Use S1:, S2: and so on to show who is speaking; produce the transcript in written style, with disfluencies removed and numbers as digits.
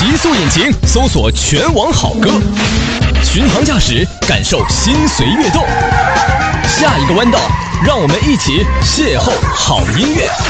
S1: 极速引擎，搜索全网好歌，巡航驾驶，感受心随跃动。下一个弯道，让我们一起邂逅好音乐。